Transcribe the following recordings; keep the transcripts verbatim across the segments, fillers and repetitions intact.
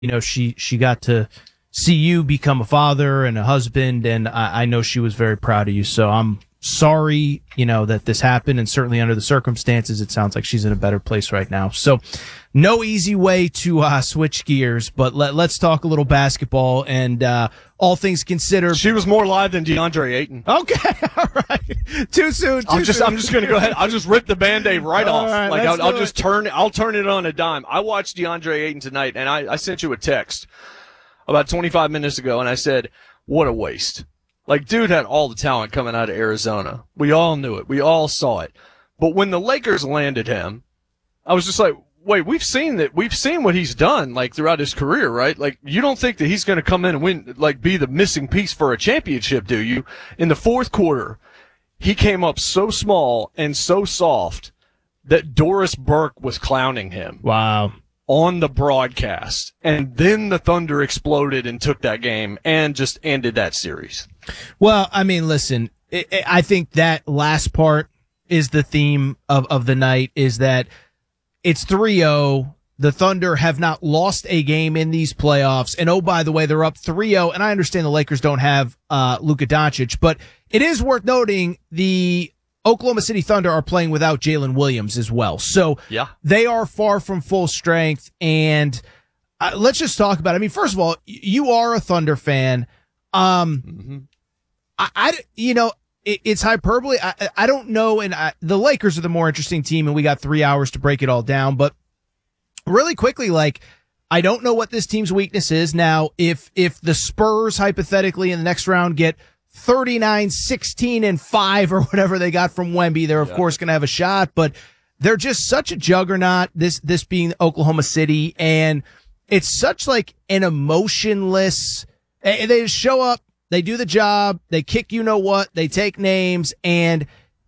you know, she, she got to see you become a father and a husband, and I, I know she was very proud of you. So I'm sorry, you know, that this happened, and certainly under the circumstances, it sounds like she's in a better place right now. So no easy way to uh, switch gears, but let, let's talk a little basketball, and uh, all things considered. She was more live than DeAndre Ayton. Okay, all right. Too soon, too I'm just, soon. I'm just going to go ahead. I'll just rip the Band-Aid right all off. Right, like, I'll, I'll just it. turn I'll turn it on a dime. I watched DeAndre Ayton tonight, and I, I sent you a text about twenty-five minutes ago, and I said, what a waste. Like, dude had all the talent coming out of Arizona. We all knew it. We all saw it. But when the Lakers landed him, I was just like, wait, we've seen that. We've seen what he's done, like, throughout his career, right? Like, you don't think that he's going to come in and win, like, be the missing piece for a championship, do you? In the fourth quarter, he came up so small and so soft that Doris Burke was clowning him. Wow. On the broadcast. And then the Thunder exploded and took that game and just ended that series. Well, I mean, listen, it, it, I think that last part is the theme of, of the night, is that it's three oh. The Thunder have not lost a game in these playoffs. And oh, by the way, they're up three oh. And I understand the Lakers don't have uh Luka Doncic, but it is worth noting the Oklahoma City Thunder are playing without Jalen Williams as well. So yeah, they are far from full strength. And uh, let's just talk about it. I mean, first of all, you are a Thunder fan. Um, mm-hmm. I, I, you know, it, it's hyperbole. I, I don't know. And I, the Lakers are the more interesting team, and we got three hours to break it all down. But really quickly, like, I don't know what this team's weakness is. Now, if, if the Spurs hypothetically in the next round get thirty-nine, sixteen, and five or whatever they got from Wemby, they're of yeah. course going to have a shot, but they're just such a juggernaut, this, this being Oklahoma City, and it's such like an emotionless, they just show up, they do the job, they kick you know what, they take names, and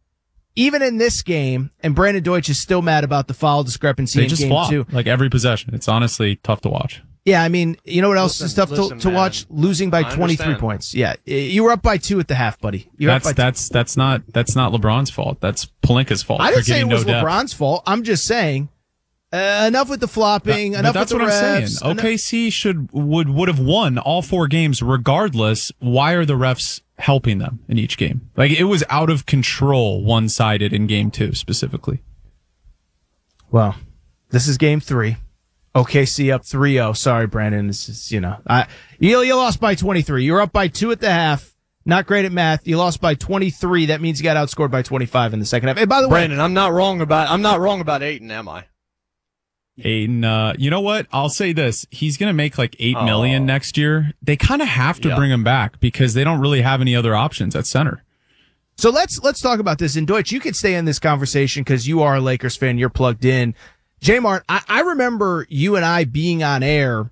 even in this game, and Brandon Deutsch is still mad about the foul discrepancy they in just game flop, two. Like every possession. It's honestly tough to watch. Yeah, I mean, you know what else listen, is tough listen, to, to watch? Losing by I twenty-three understand. points. Yeah, you were up by two at the half, buddy. You're that's up by that's two. that's not that's not LeBron's fault. That's Pelinka's fault. I didn't say it no was depth. LeBron's fault. I'm just saying, uh, enough with the flopping. That, enough but that's with the what refs, I'm saying. enough- O K C should would would have won all four games regardless. Why are the refs helping them in each game? Like, it was out of control, one sided in game two specifically. Well, this is game three. O K C up three oh. Sorry, Brandon. This is, you know, I, you, you lost by twenty-three. You were up by two at the half. Not great at math. You lost by twenty-three. That means you got outscored by twenty-five in the second half. Hey, by the way, Brandon, I'm not wrong about, I'm not wrong about Ayton, am I? Ayton, uh, you know what? I'll say this. He's going to make like eight oh. million next year. They kind of have to yeah. bring him back because they don't really have any other options at center. So let's, let's talk about this. And Deutsch, you could stay in this conversation because you are a Lakers fan. You're plugged in. J-Mart, I, I remember you and I being on air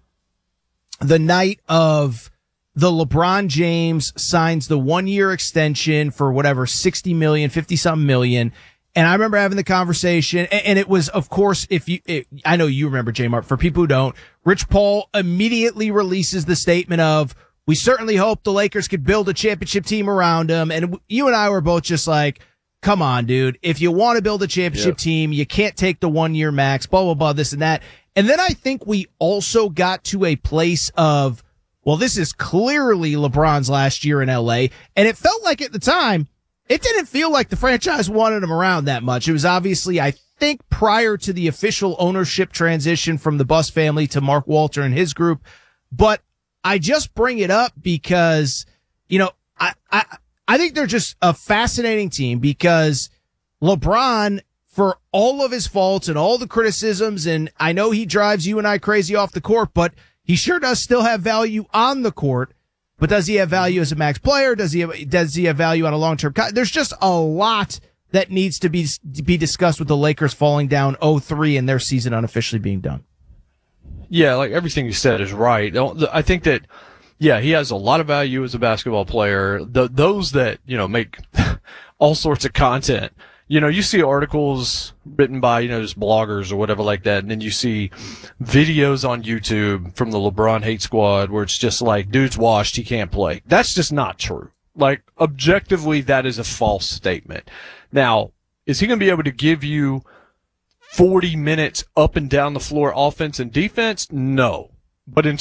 the night of the LeBron James signs the one year extension for whatever, sixty million, fifty something million. And I remember having the conversation, and, and it was, of course, if you, it, I know you remember, J-Mart, for people who don't, Rich Paul immediately releases the statement of, we certainly hope the Lakers could build a championship team around him. And you and I were both just like, come on, dude. If you want to build a championship yep. team, you can't take the one year max, blah, blah, blah, this and that. And then I think we also got to a place of, well, this is clearly LeBron's last year in L A. And it felt like at the time, it didn't feel like the franchise wanted him around that much. It was obviously, I think, prior to the official ownership transition from the Buss family to Mark Walter and his group. But I just bring it up because, you know, I, I, I think they're just a fascinating team because LeBron, for all of his faults and all the criticisms, and I know he drives you and I crazy off the court, but he sure does still have value on the court. But does he have value as a max player? Does he have, does he have value on a long-term co- There's just a lot that needs to be, to be discussed with the Lakers falling down oh three and their season unofficially being done. Yeah, like everything you said is right. I think that, yeah, he has a lot of value as a basketball player. The, those that, you know, make all sorts of content, you know, you see articles written by, you know, just bloggers or whatever like that, and then you see videos on YouTube from the LeBron hate squad where it's just like, dude's washed, he can't play. That's just not true. Like, objectively, that is a false statement. Now, is he going to be able to give you forty minutes up and down the floor offense and defense? No. But in